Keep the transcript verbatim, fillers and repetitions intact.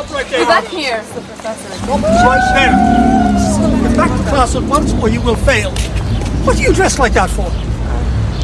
right there. Get back here. Woman, right there. Get back to class at once or you will fail. What are you dressed like that for?